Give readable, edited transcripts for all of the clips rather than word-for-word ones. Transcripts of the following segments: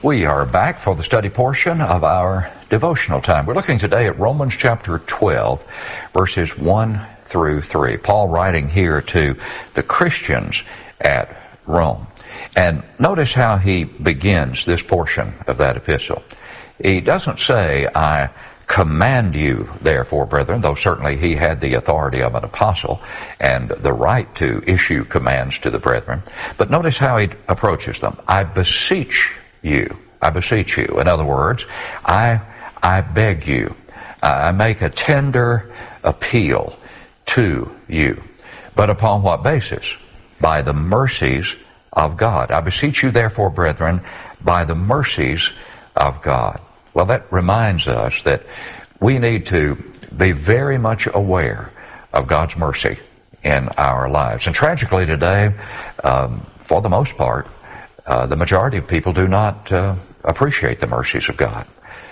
We are back for the study portion of our devotional time. We're looking today at Romans chapter 12, verses 1 through 3. Paul writing here to the Christians at Rome. And notice how he begins this portion of that epistle. He doesn't say, I command you, therefore, brethren, though certainly he had the authority of an apostle and the right to issue commands to the brethren. But notice how he approaches them. I beseech you. I beseech you. In other words, I beg you. I make a tender appeal to you. But upon what basis? By the mercies of God. I beseech you, therefore, brethren, by the mercies of God. Well, that reminds us that we need to be very much aware of God's mercy in our lives. And tragically today, for the most part, the majority of people do not appreciate the mercies of God.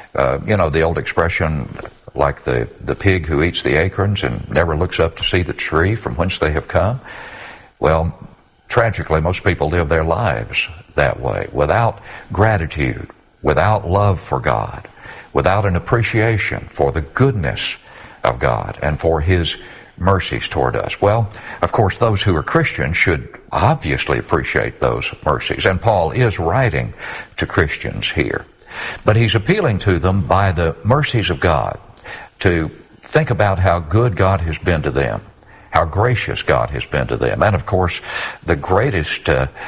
The old expression, like the pig who eats the acorns and never looks up to see the tree from whence they have come. Well, tragically, most people live their lives that way, without gratitude, without love for God, without an appreciation for the goodness of God and for His mercies toward us. Well, of course, those who are Christians should obviously appreciate those mercies. And Paul is writing to Christians here. But he's appealing to them by the mercies of God to think about how good God has been to them, how gracious God has been to them. And of course, the greatest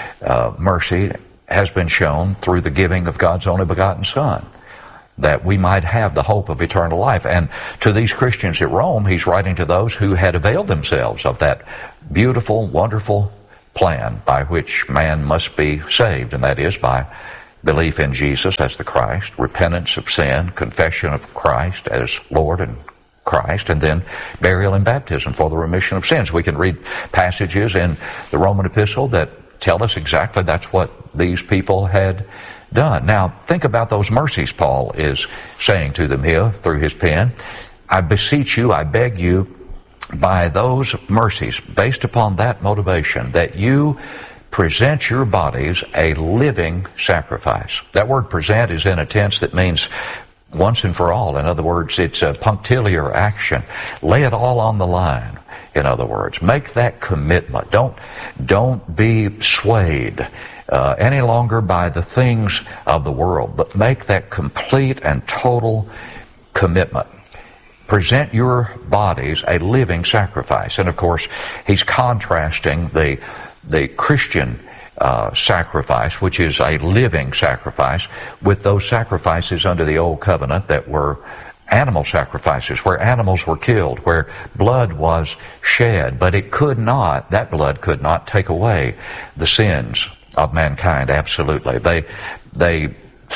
mercy has been shown through the giving of God's only begotten Son, that we might have the hope of eternal life. And to these Christians at Rome, he's writing to those who had availed themselves of that beautiful, wonderful plan by which man must be saved, and that is by belief in Jesus as the Christ, repentance of sin, confession of Christ as Lord and Christ, and then burial and baptism for the remission of sins. We can read passages in the Roman epistle that tell us exactly that's what these people had done. Now, think about those mercies Paul is saying to them here through his pen. I beseech you, I beg you, by those mercies, based upon that motivation, that you present your bodies a living sacrifice. That word present is in a tense that means once and for all. In other words, it's a punctiliar action. Lay it all on the line. In other words, make that commitment. Don't be swayed any longer by the things of the world, but make that complete and total commitment. Present your bodies a living sacrifice. And of course, he's contrasting the Christian sacrifice, which is a living sacrifice, with those sacrifices under the old covenant that were animal sacrifices, where animals were killed, where blood was shed, but that blood could not take away the sins of mankind, absolutely. Those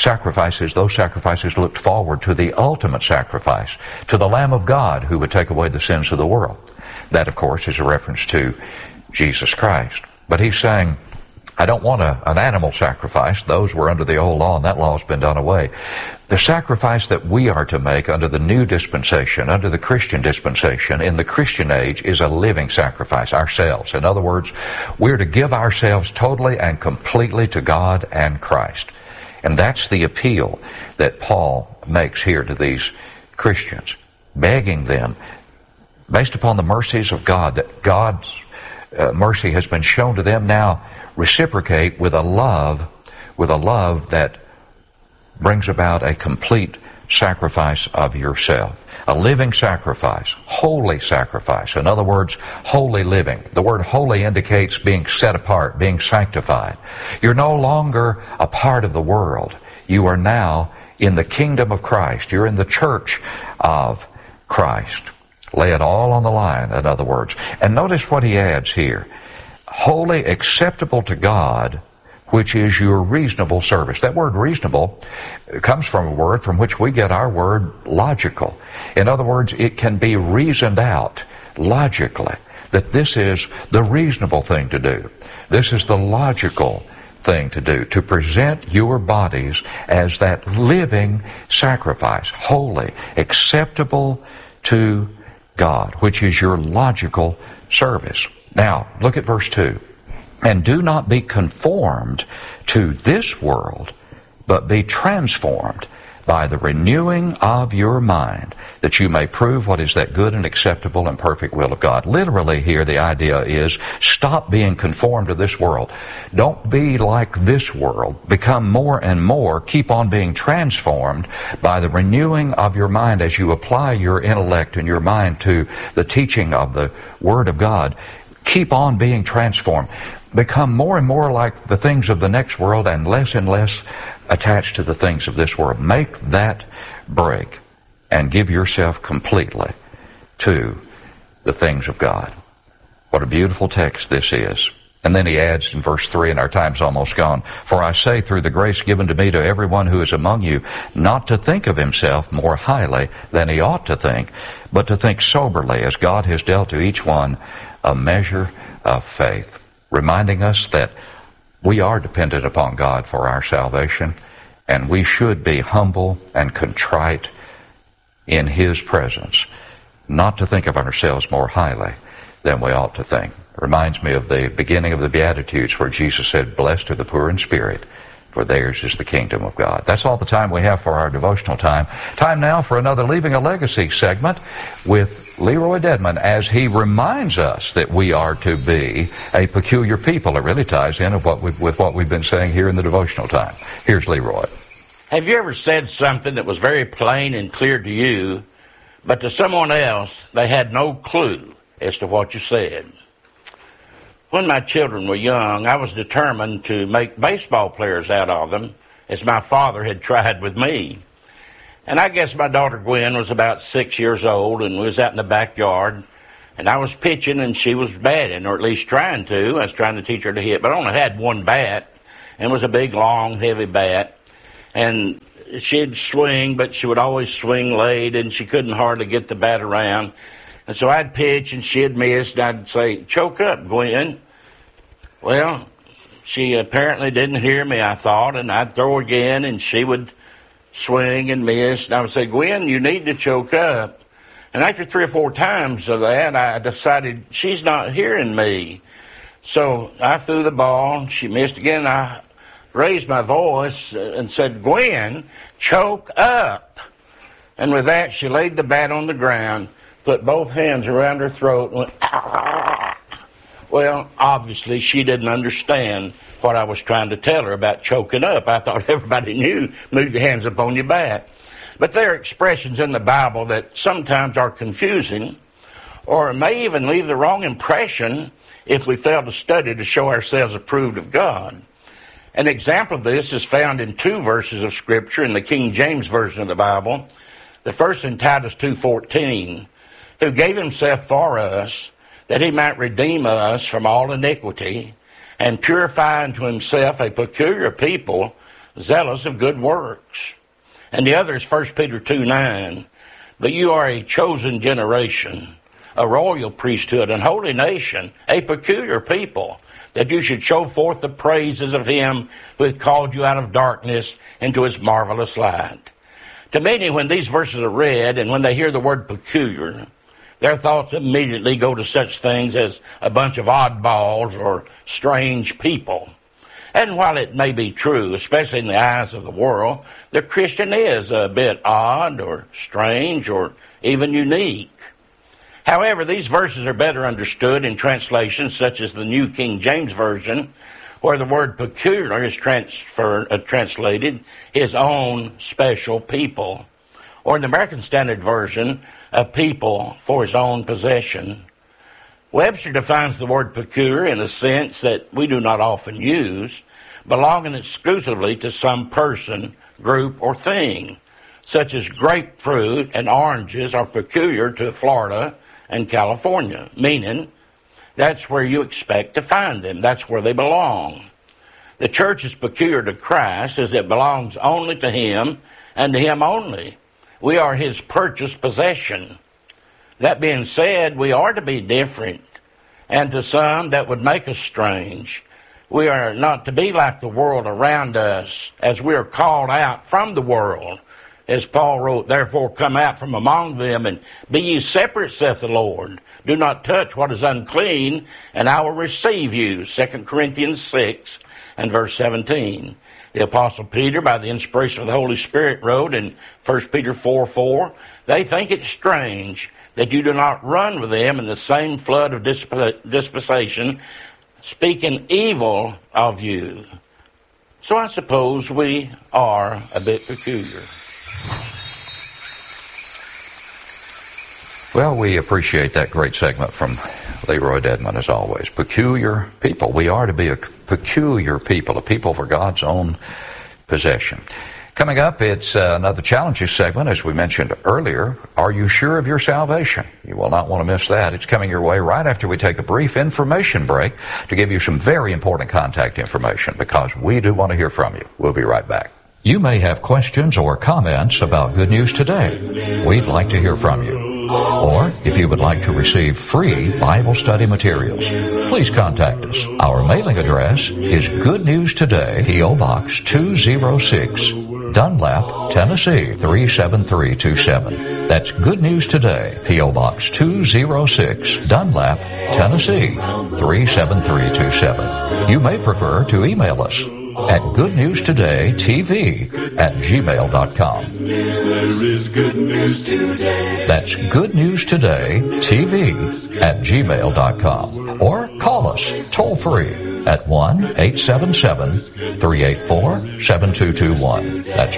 sacrifices looked forward to the ultimate sacrifice, to the Lamb of God who would take away the sins of the world. That, of course, is a reference to Jesus Christ. But he's saying, I don't want an animal sacrifice. Those were under the old law, and that law has been done away. The sacrifice that we are to make under the new dispensation, under the Christian dispensation, in the Christian age, is a living sacrifice, ourselves. In other words, we're to give ourselves totally and completely to God and Christ. And that's the appeal that Paul makes here to these Christians, begging them, based upon the mercies of God, that God's mercy has been shown to them, now reciprocate with a love that brings about a complete sacrifice of yourself. A living sacrifice, holy sacrifice. In other words, holy living. The word holy indicates being set apart, being sanctified. You're no longer a part of the world. You are now in the kingdom of Christ. You're in the church of Christ. Lay it all on the line, in other words. And notice what he adds here. Wholly acceptable to God, which is your reasonable service. That word reasonable comes from a word from which we get our word logical. In other words, it can be reasoned out logically that this is the reasonable thing to do. This is the logical thing to do, to present your bodies as that living sacrifice, holy, acceptable to God, which is your logical service. Now, look at verse 2. And do not be conformed to this world, but be transformed by the renewing of your mind, that you may prove what is that good and acceptable and perfect will of God. Literally here, the idea is stop being conformed to this world. Don't be like this world. Become more and more. Keep on being transformed by the renewing of your mind as you apply your intellect and your mind to the teaching of the Word of God. Keep on being transformed. Become more and more like the things of the next world and less attached to the things of this world. Make that break and give yourself completely to the things of God. What a beautiful text this is. And then he adds in verse 3, and our time's almost gone, "For I say through the grace given to me to everyone who is among you, not to think of himself more highly than he ought to think, but to think soberly, as God has dealt to each one a measure of faith." Reminding us that we are dependent upon God for our salvation, and we should be humble and contrite in His presence, not to think of ourselves more highly than we ought to think. It reminds me of the beginning of the Beatitudes, where Jesus said, "Blessed are the poor in spirit, for theirs is the kingdom of God." That's all the time we have for our devotional time. Time now for another Leaving a Legacy segment with Leroy Dedman, as he reminds us that we are to be a peculiar people. It really ties in with what we've been saying here in the devotional time. Here's Leroy. Have you ever said something that was very plain and clear to you, but to someone else they had no clue as to what you said? When my children were young, I was determined to make baseball players out of them, as my father had tried with me. And I guess my daughter Gwen was about 6 years old, and we was out in the backyard, and I was pitching and she was batting, or at least trying to. I was trying to teach her to hit, but I only had one bat, and it was a big, long, heavy bat. And she'd swing, but she would always swing late, and she couldn't hardly get the bat around. And so I'd pitch, and she'd miss, and I'd say, "Choke up, Gwen." Well, she apparently didn't hear me, I thought, and I'd throw again, and she would swing and miss, and I would say, "Gwen, you need to choke up." And after 3 or 4 times of that, I decided she's not hearing me. So I threw the ball, she missed again. I raised my voice and said, "Gwen, choke up." And with that, she laid the bat on the ground, put both hands around her throat, and went, "Ah." Well, obviously, she didn't understand what I was trying to tell her about choking up. I thought everybody knew, move your hands up on your bat. But there are expressions in the Bible that sometimes are confusing, or may even leave the wrong impression if we fail to study to show ourselves approved of God. An example of this is found in 2 verses of Scripture in the King James Version of the Bible. The first in Titus 2:14, "Who gave himself for us, that he might redeem us from all iniquity, and purify unto himself a peculiar people, zealous of good works." And the other is 1 Peter 2:9, "But you are a chosen generation, a royal priesthood, and holy nation, a peculiar people, that you should show forth the praises of him who hath called you out of darkness into his marvelous light." To many, when these verses are read, and when they hear the word peculiar, their thoughts immediately go to such things as a bunch of oddballs or strange people. And while it may be true, especially in the eyes of the world, the Christian is a bit odd or strange or even unique. However, these verses are better understood in translations such as the New King James Version, where the word peculiar is translated his own special people. Or in the American Standard Version, a people for his own possession. Webster defines the word peculiar in a sense that we do not often use, belonging exclusively to some person, group, or thing, such as grapefruit and oranges are peculiar to Florida and California, meaning that's where you expect to find them. That's where they belong. The church is peculiar to Christ as it belongs only to him and to him only. We are his purchased possession. That being said, we are to be different, and to some that would make us strange. We are not to be like the world around us, as we are called out from the world. As Paul wrote, "Therefore come out from among them, and be ye separate, saith the Lord. Do not touch what is unclean, and I will receive you." 2 Corinthians 6 and verse 17. The Apostle Peter, by the inspiration of the Holy Spirit, wrote in 1 Peter 4:4, they think it strange that you do not run with them in the same flood of dispensation, speaking evil of you. So I suppose we are a bit peculiar. Well, we appreciate that great segment from Leroy Dedman, as always. Peculiar people. We are to be a peculiar people, a people for God's own possession. Coming up, it's another challenges segment, as we mentioned earlier. Are you sure of your salvation? You will not want to miss that. It's coming your way right after we take a brief information break to give you some very important contact information, because we do want to hear from you. We'll be right back. You may have questions or comments about Good News Today. We'd like to hear from you. Or, if you would like to receive free Bible study materials, please contact us. Our mailing address is Good News Today, P.O. Box 206, Dunlap, Tennessee 37327. That's Good News Today, P.O. Box 206, Dunlap, Tennessee 37327. You may prefer to email us at goodnewstodaytv@gmail.com. There is good news today. That's goodnewstodaytv@gmail.com. Or call us toll free at 1-877-384-7221. That's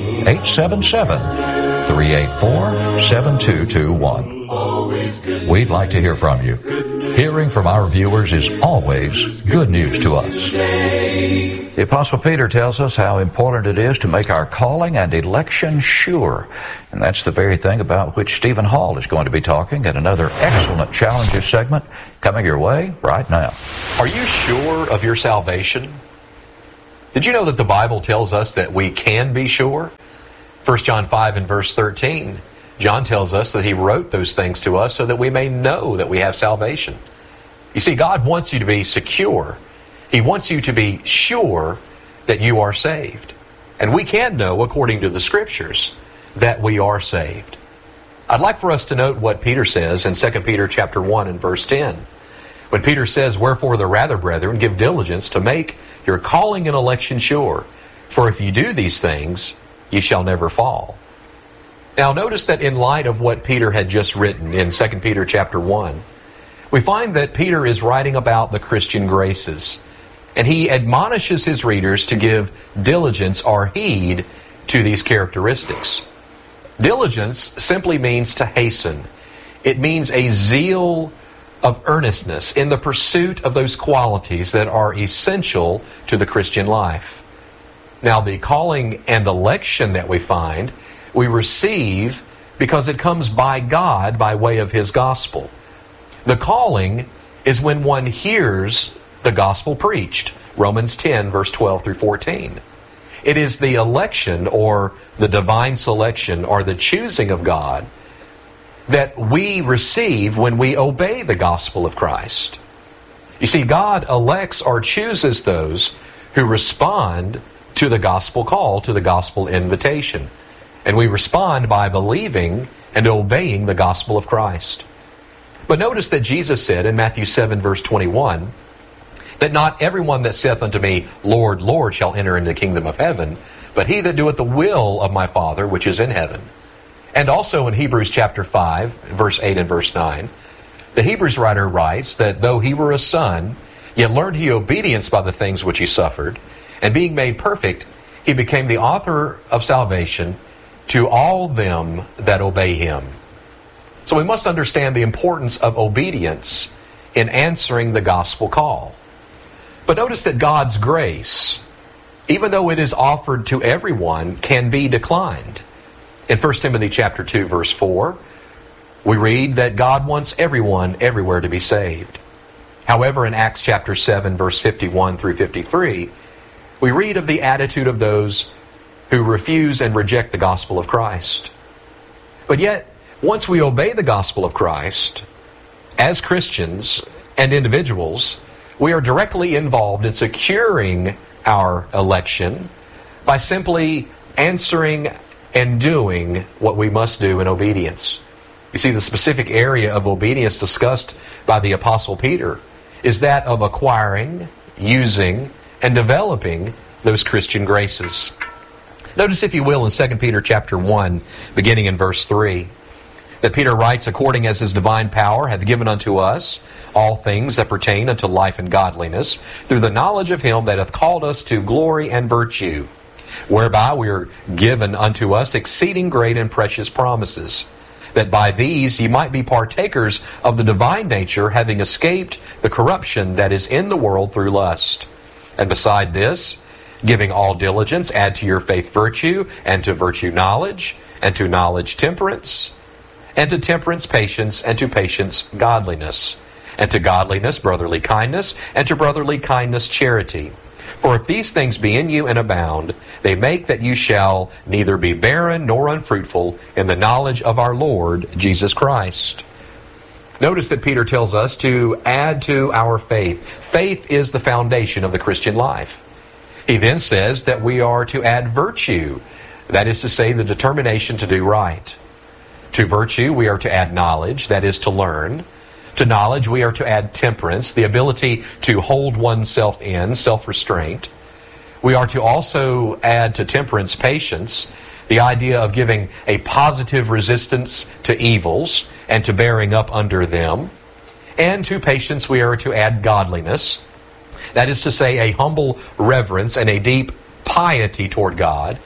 1-877-384-7221. We'd like to hear from you. Hearing from our viewers is always good news to us. The Apostle Peter tells us how important it is to make our calling and election sure. And that's the very thing about which Stephen Hall is going to be talking in another excellent challenges segment coming your way right now. Are you sure of your salvation? Did you know that the Bible tells us that we can be sure? 1 John 5 and verse 13. John tells us that he wrote those things to us so that we may know that we have salvation. You see, God wants you to be secure. He wants you to be sure that you are saved. And we can know, according to the Scriptures, that we are saved. I'd like for us to note what Peter says in 2 Peter chapter 1 and verse 10. When Peter says, "Wherefore the rather, brethren, give diligence to make your calling and election sure. For if you do these things, ye shall never fall." Now notice that in light of what Peter had just written in 2 Peter chapter 1, we find that Peter is writing about the Christian graces. And he admonishes his readers to give diligence or heed to these characteristics. Diligence simply means to hasten. It means a zeal of earnestness in the pursuit of those qualities that are essential to the Christian life. Now, the calling and election that we find, we receive because it comes by God by way of His gospel. The calling is when one hears the gospel preached. Romans 10, verse 12 through 14. It is the election or the divine selection or the choosing of God that we receive when we obey the gospel of Christ. You see, God elects or chooses those who respond to the gospel call, to the gospel invitation. And we respond by believing and obeying the gospel of Christ. But notice that Jesus said in Matthew 7, verse 21, that not everyone that saith unto me, Lord, Lord, shall enter into the kingdom of heaven, but he that doeth the will of my Father which is in heaven. And also in Hebrews chapter 5, verse 8 and verse 9, the Hebrews writer writes that though he were a son, yet learned he obedience by the things which he suffered, and being made perfect, he became the author of salvation to all them that obey him. So we must understand the importance of obedience in answering the gospel call. But notice that God's grace, even though it is offered to everyone, can be declined. In 1 Timothy chapter 2, verse 4, we read that God wants everyone everywhere to be saved. However, in Acts chapter 7, verse 51 through 53, we read of the attitude of those who refuse and reject the gospel of Christ. But yet, once we obey the gospel of Christ, as Christians and individuals, we are directly involved in securing our election by simply answering and doing what we must do in obedience. You see, the specific area of obedience discussed by the Apostle Peter is that of acquiring, using, and developing those Christian graces. Notice, if you will, in 2 Peter chapter 1, beginning in verse 3, that Peter writes, according as his divine power hath given unto us all things that pertain unto life and godliness, through the knowledge of him that hath called us to glory and virtue, whereby we are given unto us exceeding great and precious promises, that by these ye might be partakers of the divine nature, having escaped the corruption that is in the world through lust. And beside this, giving all diligence, add to your faith virtue, and to virtue knowledge, and to knowledge temperance, and to temperance patience, and to patience godliness, and to godliness brotherly kindness, and to brotherly kindness charity. For if these things be in you and abound, they make that you shall neither be barren nor unfruitful in the knowledge of our Lord Jesus Christ. Notice that Peter tells us to add to our faith. Faith is the foundation of the Christian life. He then says that we are to add virtue, that is to say, the determination to do right. To virtue, we are to add knowledge, that is to learn. To knowledge, we are to add temperance, the ability to hold oneself in, self-restraint. We are to also add to temperance patience, the idea of giving a positive resistance to evils and to bearing up under them. And to patience, we are to add godliness, that is to say, a humble reverence and a deep piety toward God.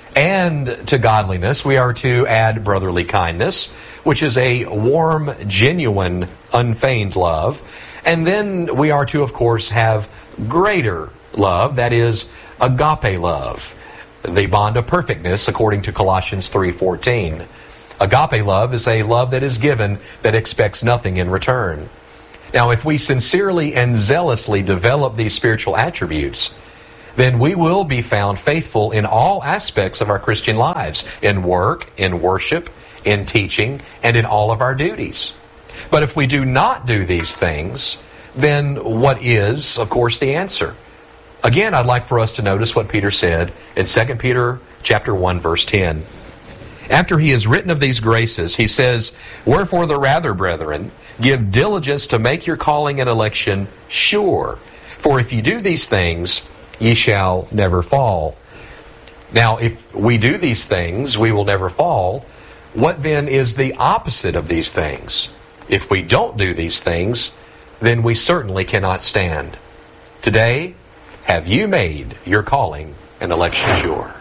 And to godliness, we are to add brotherly kindness, which is a warm, genuine, unfeigned love. And then we are to, of course, have greater love, that is, agape love, the bond of perfectness, according to Colossians 3:14. Agape love is a love that is given that expects nothing in return. Now, if we sincerely and zealously develop these spiritual attributes, then we will be found faithful in all aspects of our Christian lives, in work, in worship, in teaching, and in all of our duties. But if we do not do these things, then what is, of course, the answer? Again, I'd like for us to notice what Peter said in 2 Peter chapter 1, verse 10. After he has written of these graces, he says, wherefore the rather, brethren, give diligence to make your calling and election sure. For if you do these things, ye shall never fall. Now, if we do these things, we will never fall. What then is the opposite of these things? If we don't do these things, then we certainly cannot stand. Today, have you made your calling and election sure?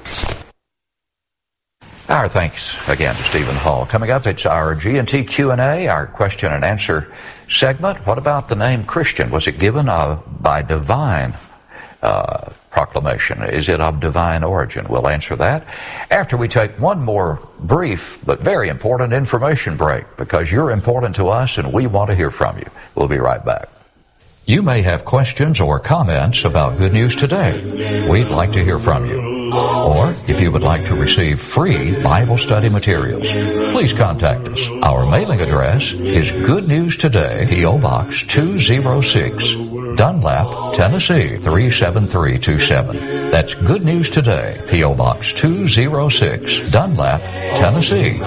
Our thanks again to Stephen Hall. Coming up, it's our G&T Q&A, our question and answer segment. What about the name Christian? Was it given by divine proclamation? Is it of divine origin? We'll answer that after we take one more brief but very important information break, because you're important to us and we want to hear from you. We'll be right back. You may have questions or comments about Good News Today. We'd like to hear from you. Or if you would like to receive free Bible study materials, please contact us. Our mailing address is Good News Today, P.O. Box 206, Dunlap, Tennessee 37327. That's Good News Today, P.O. Box 206, Dunlap, Tennessee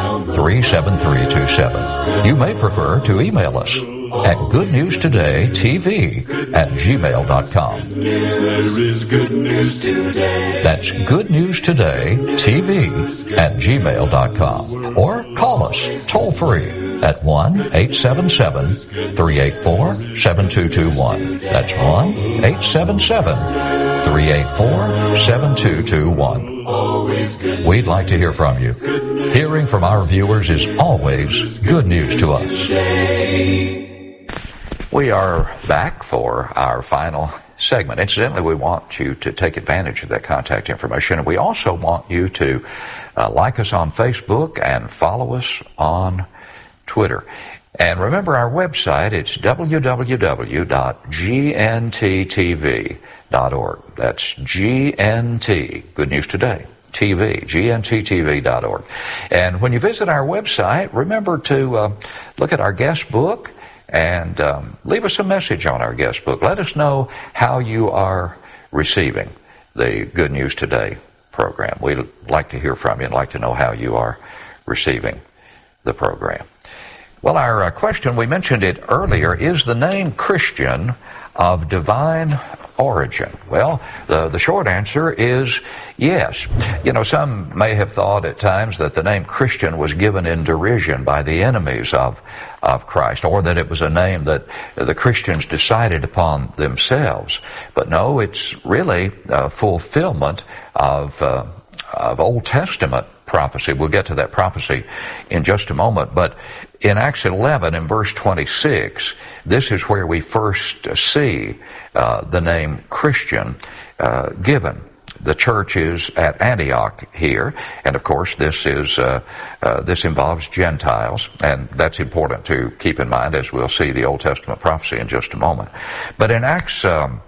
37327. You may prefer to email us at goodnewstodaytv@gmail.com. There is good news today. That's goodnewstodaytv@gmail.com. Or call us toll free at 1-877-384-7221. That's 1-877-384-7221. Always good. We'd like to hear from you. Hearing from our viewers is always good news to us. We are back for our final segment. Incidentally, we want you to take advantage of that contact information, and we also want you to like us on Facebook and follow us on Twitter. And remember our website, it's www.gnttv.org. That's GNT, Good News Today, TV, GNTTV.org. And when you visit our website, remember to look at our guest book and leave us a message on our guest book. Let us know how you are receiving the Good News Today program. We'd like to hear from you and like to know how you are receiving the program. Well, our question, we mentioned it earlier, is the name Christian of divine origin? Well, the short answer is yes. You know, some may have thought at times that the name Christian was given in derision by the enemies of Christ, or that it was a name that the Christians decided upon themselves. But no, it's really a fulfillment of Old Testament prophecy. We'll get to that prophecy in just a moment. But in Acts 11, in verse 26, this is where we first see the name Christian given. The church is at Antioch here, and of course this involves Gentiles, and that's important to keep in mind as we'll see the Old Testament prophecy in just a moment. But in Acts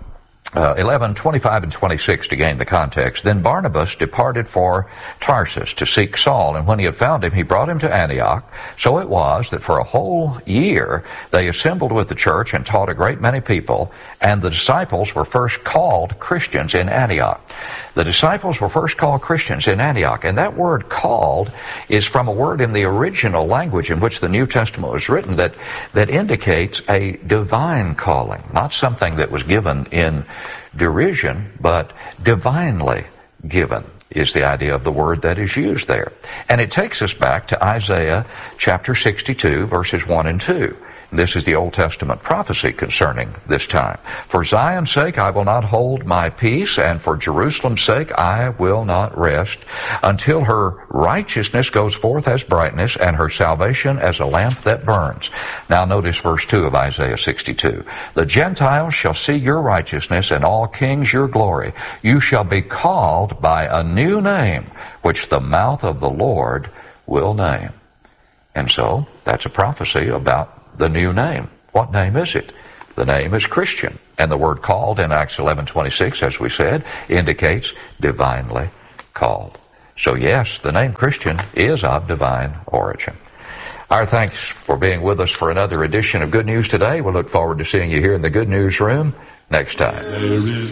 11, 25 and 26 to gain the context. Then Barnabas departed for Tarsus to seek Saul, and when he had found him, he brought him to Antioch. So it was that for a whole year they assembled with the church and taught a great many people, and the disciples were first called Christians in Antioch. The disciples were first called Christians in Antioch, and that word called is from a word in the original language in which the New Testament was written that indicates a divine calling, not something that was given in derision, but divinely given is the idea of the word that is used there. And it takes us back to Isaiah chapter 62, verses 1 and 2. This is the Old Testament prophecy concerning this time. For Zion's sake I will not hold my peace, and for Jerusalem's sake I will not rest, until her righteousness goes forth as brightness, and her salvation as a lamp that burns. Now notice verse 2 of Isaiah 62. The Gentiles shall see your righteousness, and all kings your glory. You shall be called by a new name, which the mouth of the Lord will name. And so, that's a prophecy about the new name. What name is it? The name is Christian. And the word called in Acts 11:26, as we said, indicates divinely called. So yes, the name Christian is of divine origin. Our thanks for being with us for another edition of Good News Today. We look forward to seeing you here in the Good News Room next time. There is